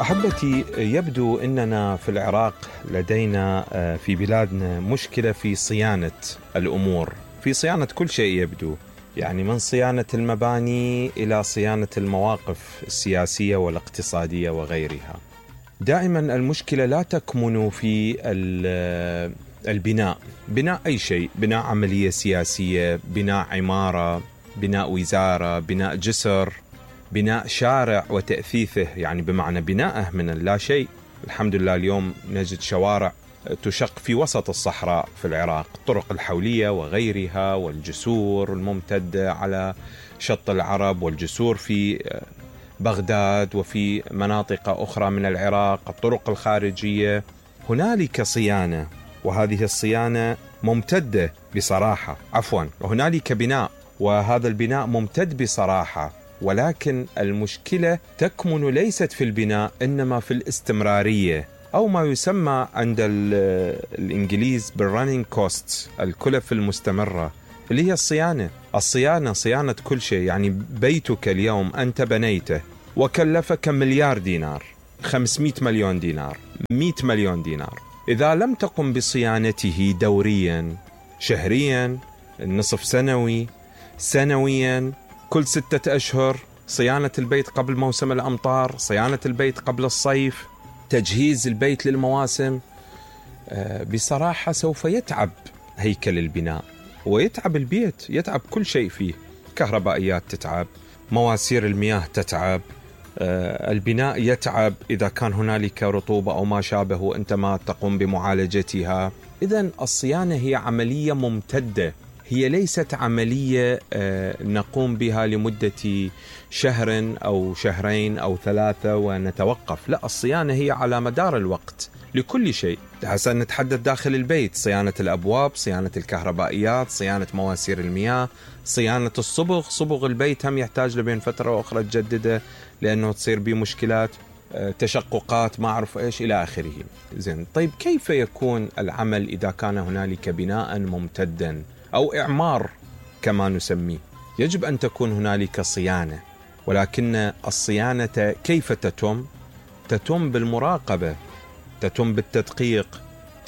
أحبتي، يبدو أننا في العراق لدينا في بلادنا مشكلة في صيانة الأمور، في صيانة كل شيء يبدو، يعني من صيانة المباني إلى صيانة المواقف السياسية والاقتصادية وغيرها. دائما المشكلة لا تكمن في البناء، بناء أي شيء، بناء عملية سياسية، بناء عمارة، بناء وزارة، بناء جسر، بناء شارع وتأثيثه، يعني بمعنى بناءه من لا شيء. الحمد لله اليوم نجد شوارع تشق في وسط الصحراء في العراق، الطرق الحولية وغيرها، والجسور الممتدة على شط العرب، والجسور في بغداد وفي مناطق أخرى من العراق، الطرق الخارجية. هنالك صيانة، وهذه الصيانة ممتدة بصراحة، وهنالك بناء، وهذا البناء ممتد بصراحة، ولكن المشكلة تكمن ليست في البناء إنما في الاستمرارية، أو ما يسمى عند الإنجليز بالرننج كوست، الكلف المستمرة، اللي هي صيانة كل شيء. يعني بيتك اليوم أنت بنيته وكلفك مليار دينار، 500 مليون دينار، 100 مليون دينار. إذا لم تقم بصيانته دوريا، شهريا، نصف سنوي، سنويا، كل 6 أشهر، صيانة البيت قبل موسم الأمطار، صيانة البيت قبل الصيف، تجهيز البيت للمواسم، بصراحة سوف يتعب هيكل البناء، ويتعب البيت، يتعب كل شيء فيه، كهربائيات تتعب، مواسير المياه تتعب، البناء يتعب إذا كان هنالك رطوبة أو ما شابه وأنت ما تقوم بمعالجتها. إذن الصيانة هي عملية ممتدة، هي ليست عملية نقوم بها لمدة شهر أو شهرين أو 3 ونتوقف. لا، الصيانة هي على مدار الوقت لكل شيء. حسنا نتحدث داخل البيت، صيانة الأبواب، صيانة الكهربائيات، صيانة مواسير المياه، صيانة صبغ البيت هم يحتاج لبين فترة وأخرى تجدده لأنه تصير به مشكلات، تشققات، ما أعرف إيش إلى آخره. زين، طيب كيف يكون العمل إذا كان هنالك بناء ممتدا أو إعمار كما نسميه؟ يجب أن تكون هنالك صيانة، ولكن الصيانة كيف تتم؟ تتم بالمراقبة، تتم بالتدقيق،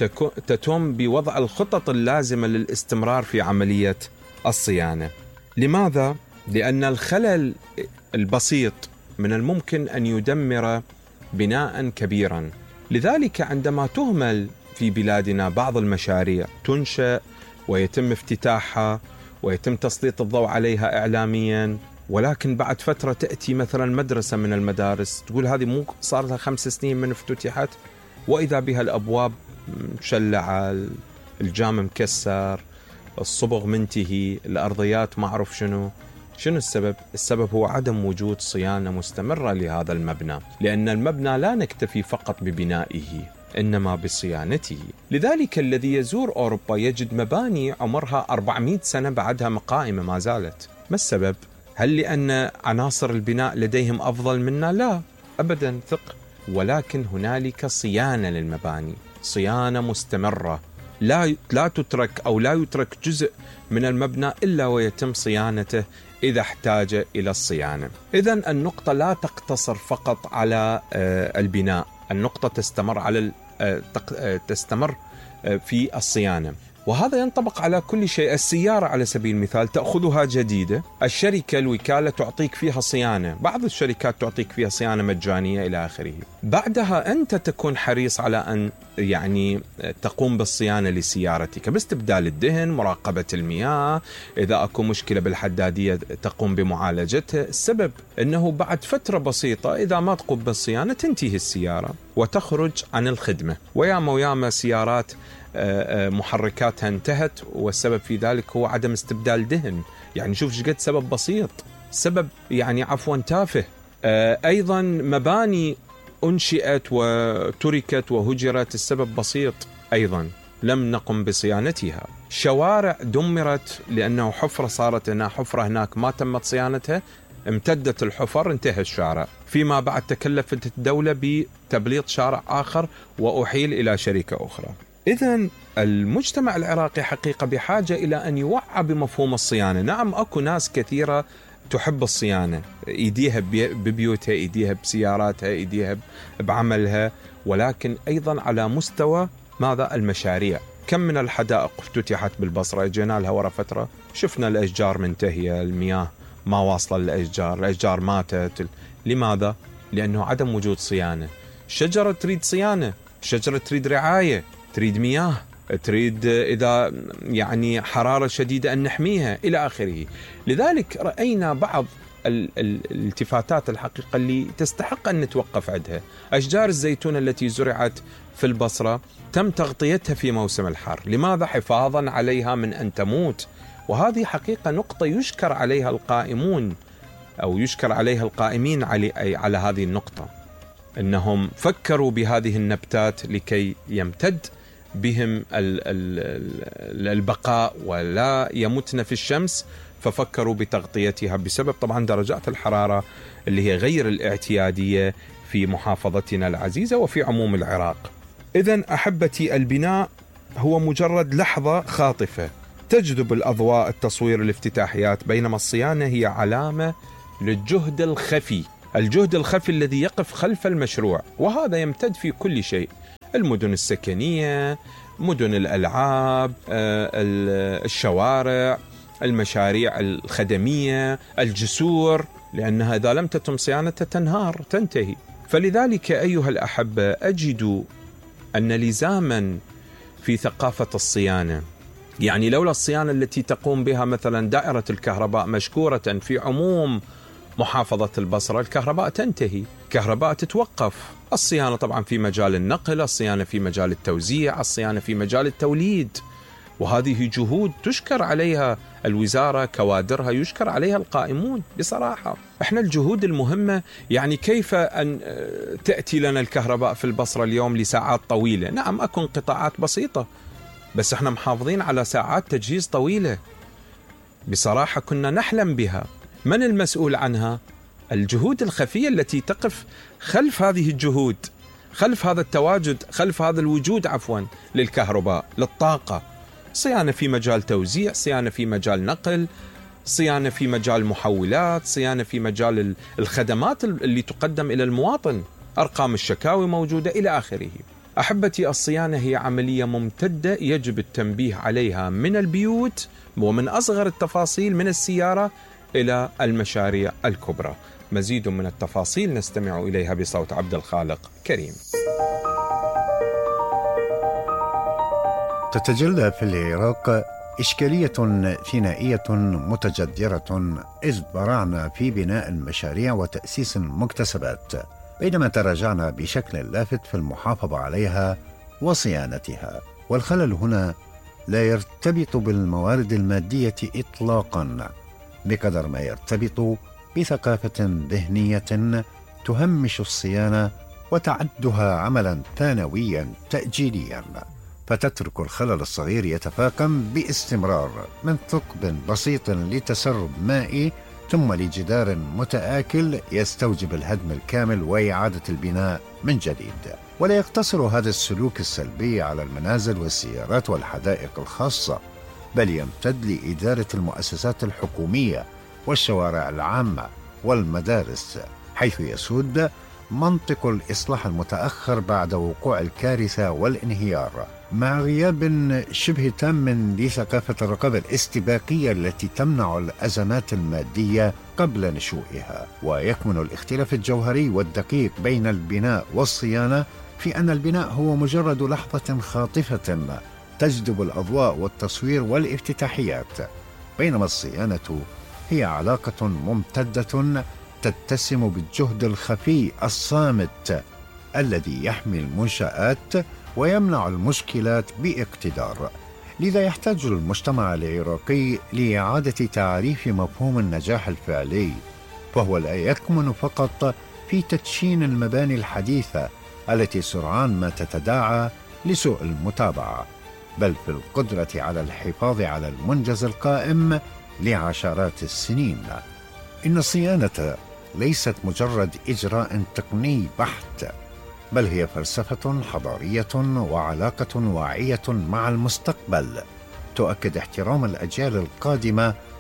تتم بوضع الخطط اللازمة للاستمرار في عملية الصيانة. لماذا؟ لأن الخلل البسيط من الممكن أن يدمر بناء كبيرا. لذلك عندما تهمل في بلادنا بعض المشاريع، تنشأ ويتم افتتاحها ويتم تسليط الضوء عليها إعلاميا، ولكن بعد فترة تأتي مثلا مدرسة من المدارس تقول هذه مو صار لها 5 سنين من افتتحت، وإذا بها الأبواب مشلعة، الجام مكسر، الصبغ منتهي، الأرضيات ما أعرف شنو السبب؟ السبب هو عدم وجود صيانة مستمرة لهذا المبنى، لأن المبنى لا نكتفي فقط ببنائه إنما بصيانته. لذلك الذي يزور أوروبا يجد مباني عمرها 400 سنة بعدها قائمة ما زالت. ما السبب؟ هل لأن عناصر البناء لديهم أفضل منا؟ لا أبدا، ثق. ولكن هنالك صيانة للمباني، صيانة مستمرة، لا تترك أو لا يترك جزء من المبنى إلا ويتم صيانته إذا احتاج إلى الصيانة. إذن النقطة لا تقتصر فقط على البناء، النقطة تستمر في الصيانة، وهذا ينطبق على كل شيء. السيارة على سبيل المثال تأخذها جديدة، الشركة الوكالة تعطيك فيها صيانة، بعض الشركات تعطيك فيها صيانة مجانية إلى آخره. بعدها أنت تكون حريص على أن تقوم بالصيانة لسيارتك باستبدال الدهن، مراقبة المياه، إذا أكو مشكلة بالحدادية تقوم بمعالجتها. السبب أنه بعد فترة بسيطة إذا ما تقوم بالصيانة تنتهي السيارة وتخرج عن الخدمة، وياما سيارات محركاتها انتهت، والسبب في ذلك هو عدم استبدال دهن. يعني شوف ايش قد سبب بسيط، سبب تافه. أيضا مباني أنشئت وتركت وهجرت، السبب بسيط أيضا، لم نقم بصيانتها. شوارع دمرت لأنه حفرة صارت هنا، حفرة هناك ما تمت صيانتها، امتدت الحفر، انتهى الشارع. فيما بعد تكلفت الدولة بتبليط شارع آخر وأحيل إلى شركة أخرى. إذن المجتمع العراقي حقيقة بحاجة إلى أن يوعى بمفهوم الصيانة. نعم أكو ناس كثيرة تحب الصيانة، إيديها ببيوتها، إيديها بسياراتها، إيديها بعملها، ولكن أيضا على مستوى ماذا؟ المشاريع. كم من الحدائق افتتحت بالبصرة، جينا لها ورا فترة شفنا الأشجار منتهية، المياه ما واصلة للأشجار، الأشجار ماتت. لماذا؟ لأنه عدم وجود صيانة. الشجرة تريد صيانة، الشجرة تريد رعاية، تريد مياه، تريد إذا يعني حرارة شديدة أن نحميها إلى آخره. لذلك رأينا بعض الالتفاتات الحقيقة اللي تستحق أن نتوقف عندها. أشجار الزيتون التي زرعت في البصرة تم تغطيتها في موسم الحر، لماذا؟ حفاظا عليها من أن تموت. وهذه حقيقة نقطة يشكر عليها القائمون، أو يشكر عليها القائمين على هذه النقطة، أنهم فكروا بهذه النبتات لكي يمتد بهم البقاء ولا يمتن في الشمس، ففكروا بتغطيتها بسبب طبعا درجات الحرارة اللي هي غير الاعتيادية في محافظتنا العزيزة وفي عموم العراق. إذن أحبتي، البناء هو مجرد لحظة خاطفة تجذب الأضواء، التصوير، الافتتاحيات، بينما الصيانة هي علامة للجهد الخفي، الجهد الخفي الذي يقف خلف المشروع، وهذا يمتد في كل شيء: المدن السكنية، مدن الألعاب، الشوارع، المشاريع الخدمية، الجسور، لأنها إذا لم تتم صيانتها تنهار، تنتهي. فلذلك أيها الأحبة، أجد أن لزاما في ثقافة الصيانة، يعني لولا الصيانة التي تقوم بها مثلا دائرة الكهرباء مشكورة في عموم محافظة البصرة، الكهرباء تنتهي، الكهرباء تتوقف. الصيانة طبعا في مجال النقل، الصيانة في مجال التوزيع، الصيانة في مجال التوليد، وهذه جهود تشكر عليها الوزارة، كوادرها يشكر عليها القائمون. بصراحة احنا الجهود المهمة، يعني كيف أن تأتي لنا الكهرباء في البصرة اليوم لساعات طويلة؟ نعم أكون قطاعات بسيطة، بس احنا محافظين على ساعات تجهيز طويلة بصراحة كنا نحلم بها. من المسؤول عنها؟ الجهود الخفية التي تقف خلف هذه الجهود، خلف هذا التواجد، خلف هذا الوجود للكهرباء، للطاقة. صيانة في مجال توزيع، صيانة في مجال نقل، صيانة في مجال محولات، صيانة في مجال الخدمات اللي تقدم إلى المواطن، أرقام الشكاوي موجودة إلى آخره. أحبتي، الصيانة هي عملية ممتدة يجب التنبيه عليها من البيوت ومن أصغر التفاصيل، من السيارة إلى المشاريع الكبرى. مزيد من التفاصيل نستمع إليها بصوت عبد الخالق كريم. تتجلى في العراق إشكالية ثنائية متجذرة إذ برعنا في بناء المشاريع وتأسيس المكتسبات، بينما تراجعنا بشكل لافت في المحافظة عليها وصيانتها. والخلل هنا لا يرتبط بالموارد المادية إطلاقا بقدر ما يرتبط بثقافة ذهنية تهمش الصيانة وتعدها عملا ثانويا تأجيليا، فتترك الخلل الصغير يتفاقم باستمرار، من ثقب بسيط لتسرب مائي ثم لجدار متآكل يستوجب الهدم الكامل وإعادة البناء من جديد. ولا يقتصر هذا السلوك السلبي على المنازل والسيارات والحدائق الخاصة، بل يمتد لإدارة المؤسسات الحكومية والشوارع العامة والمدارس، حيث يسود منطق الإصلاح المتأخر بعد وقوع الكارثة والانهيار، مع غياب شبه تام لثقافة الرقابة الاستباقية التي تمنع الأزمات المادية قبل نشوئها. ويكمن الاختلاف الجوهري والدقيق بين البناء والصيانة في أن البناء هو مجرد لحظة خاطفة تجذب الأضواء والتصوير والافتتاحيات، بينما الصيانة هي علاقة ممتدة تتسم بالجهد الخفي الصامت الذي يحمي المنشآت ويمنع المشكلات باقتدار. لذا يحتاج المجتمع العراقي لإعادة تعريف مفهوم النجاح الفعلي، فهو لا يكمن فقط في تدشين المباني الحديثة التي سرعان ما تتداعى لسوء المتابعة، بل في القدرة على الحفاظ على المنجز القائم لعشرات السنين. إن الصيانة ليست مجرد إجراء تقني بحت، بل هي فلسفة حضارية وعلاقة واعية مع المستقبل تؤكد احترام الأجيال القادمة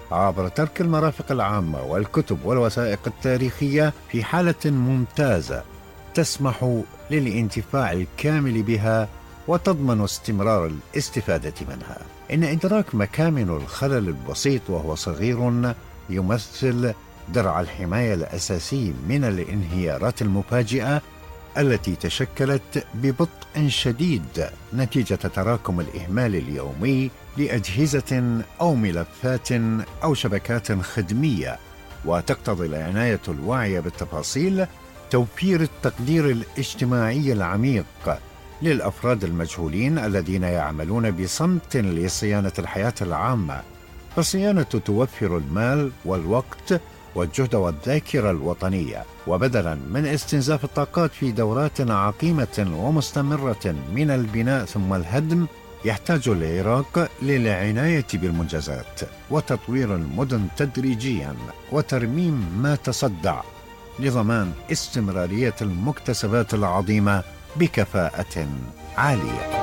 عبر ترك المرافق العامة والكتب والوثائق التاريخية في حالة ممتازة تسمح للانتفاع الكامل بها وتضمن استمرار الاستفادة منها. إن إدراك مكامن الخلل البسيط وهو صغير يمثل درع الحماية الأساسي من الانهيارات المفاجئة التي تشكلت ببطء شديد نتيجة تراكم الإهمال اليومي لأجهزة أو ملفات أو شبكات خدمية، وتقتضي العناية الواعية بالتفاصيل توفير التقدير الاجتماعي العميق للأفراد المجهولين الذين يعملون بصمت لصيانة الحياة العامة. فالصيانة توفر المال والوقت والجهد والذاكرة الوطنية، وبدلاً من استنزاف الطاقات في دورات عقيمة ومستمرة من البناء ثم الهدم، يحتاج العراق للعناية بالمنجزات وتطوير المدن تدريجياً وترميم ما تصدع لضمان استمرارية المكتسبات العظيمة بكفاءة عالية.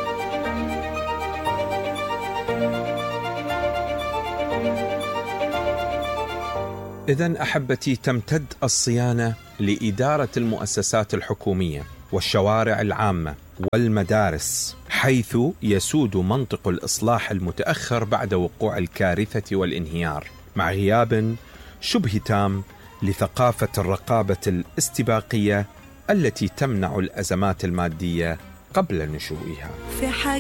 إذن أحبتي، تمتد الصيانة لإدارة المؤسسات الحكومية والشوارع العامة والمدارس، حيث يسود منطق الإصلاح المتأخر بعد وقوع الكارثة والانهيار، مع غياب شبه تام لثقافة الرقابة الاستباقية التي تمنع الأزمات المادية قبل نشوئها.